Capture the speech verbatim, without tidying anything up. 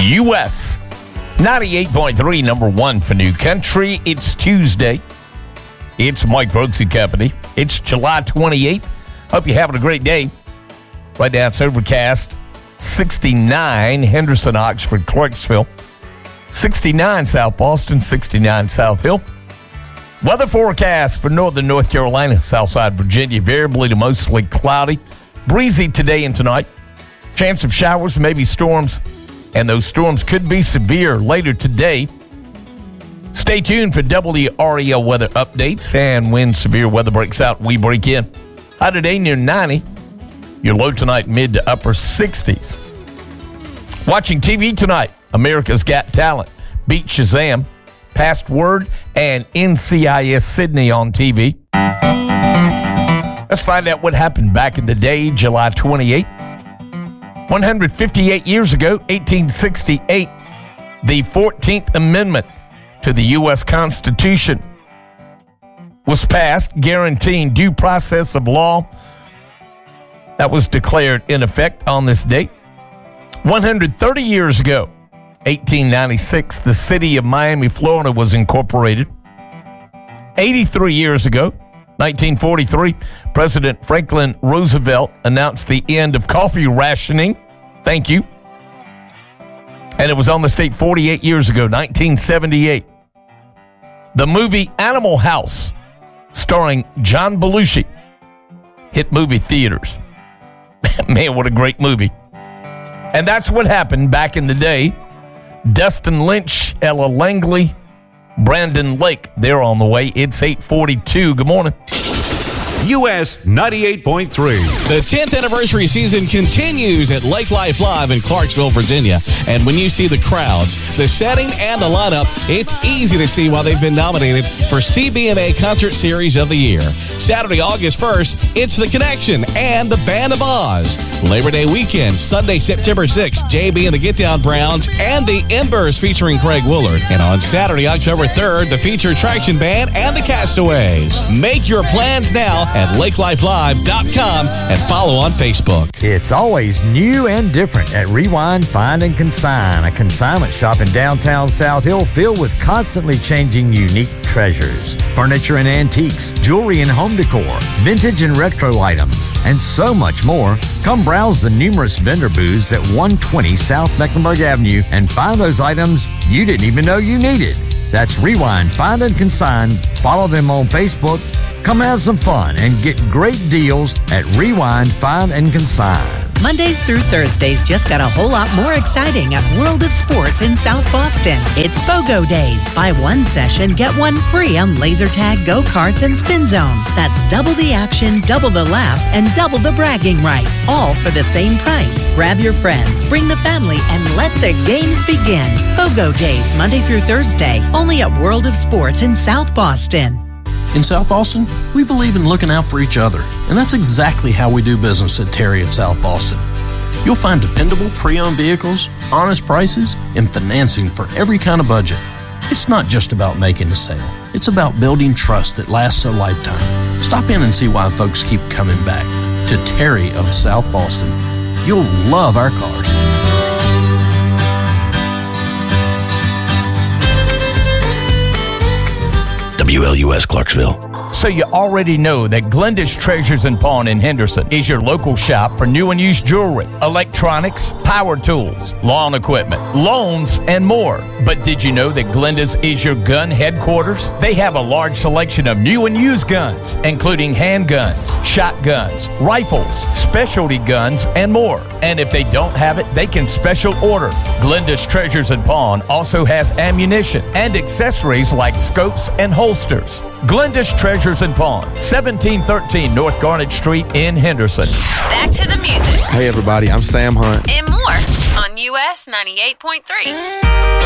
U S ninety-eight point three, number one for New Country. It's Tuesday. It's Mike Brooks and Company. It's July twenty-eighth. Hope you're having a great day. Right now it's overcast. sixty-nine Henderson, Oxford, Clarksville. sixty-nine South Boston, sixty-nine South Hill. Weather forecast for northern North Carolina, Southside Virginia, variably to mostly cloudy. Breezy today and tonight. Chance of showers, maybe storms, and those storms could be severe later today. Stay tuned for W R E L weather updates, and when severe weather breaks out, we break in. High today near ninety. Your low tonight mid to upper sixties. Watching T V tonight, America's Got Talent, Beat Shazam, Past Word, and N C I S Sydney on T V. Let's find out what happened back in the day, July twenty-eighth. one hundred fifty-eight years ago, eighteen sixty-eight, the fourteenth Amendment to the U S Constitution was passed, guaranteeing due process of law. That was declared in effect on this date. one hundred thirty years ago, eighteen ninety-six, the city of Miami, Florida was incorporated. eighty-three years ago, nineteen forty-three, President Franklin Roosevelt announced the end of coffee rationing. Thank you. And it was on this date forty-eight years ago, nineteen seventy-eight. The movie Animal House, starring John Belushi, hit movie theaters. Man, what a great movie. And that's what happened back in the day. Dustin Lynch, Ella Langley, Brandon Lake, they're on the way. It's eight forty-two. Good morning. U S ninety-eight point three. The tenth anniversary season continues at Lake Life Live in Clarksville, Virginia. And when you see the crowds, the setting, and the lineup, it's easy to see why they've been nominated for C B N A Concert Series of the Year. Saturday, August first, it's The Connection and the Band of Oz. Labor Day weekend, Sunday, September sixth, J B and the Get Down Browns and the Embers featuring Craig Woolard. And on Saturday, October third, the Featured Traction Band and the Castaways. Make your plans now at lake life live dot com and follow on Facebook. It's always new and different at Rewind, Find, and Consign, a consignment shop in downtown South Hill filled with constantly changing unique treasures. Furniture and antiques, jewelry and home decor, vintage and retro items, and so much more. Come browse the numerous vendor booths at one twenty South Mecklenburg Avenue and find those items you didn't even know you needed. That's Rewind, Find, and Consign. Follow them on Facebook. Come have some fun and get great deals at Rewind, Find, and Consign. Mondays through Thursdays just got a whole lot more exciting at World of Sports in South Boston. It's BOGO Days. Buy one session, get one free on laser tag, go-karts, and spin zone. That's double the action, double the laughs, and double the bragging rights, all for the same price. Grab your friends, bring the family, and let the games begin. BOGO Days, Monday through Thursday, only at World of Sports in South Boston. In South Boston, we believe in looking out for each other, and that's exactly how we do business at Terry of South Boston. You'll find dependable pre-owned vehicles, honest prices, and financing for every kind of budget. It's not just about making a sale. It's about building trust that lasts a lifetime. Stop in and see why folks keep coming back to Terry of South Boston. You'll love our cars. W L U S Clarksville. So you already know that Glendish Treasures and Pawn in Henderson is your local shop for new and used jewelry, electronics, power tools, lawn equipment, loans, and more. But did you know that Glenda's is your gun headquarters? They have a large selection of new and used guns, including handguns, shotguns, rifles, specialty guns, and more. And if they don't have it, they can special order. Glenda's Treasures and Pawn also has ammunition and accessories like scopes and holsters. Glendish Treasures and Pawn, seventeen thirteen North Garnet Street in Henderson. Back to the music. Hey everybody, I'm Sam Hunt. And more on U S ninety-eight point three.